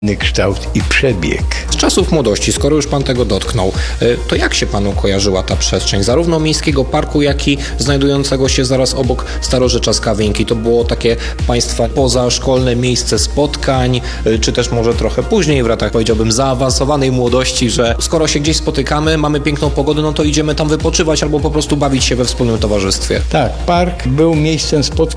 kształt i przebieg. Z czasów młodości, skoro już pan tego dotknął, to jak się panu kojarzyła ta przestrzeń? Zarówno miejskiego parku, jak i znajdującego się zaraz obok Starorzecza Skawieńki. To było takie państwa pozaszkolne miejsce spotkań, czy też może trochę później w latach, powiedziałbym, zaawansowanej młodości, że skoro się gdzieś spotykamy, mamy piękną pogodę, no to idziemy tam wypoczywać albo po prostu bawić się we wspólnym towarzystwie. Tak, park był miejscem spotkań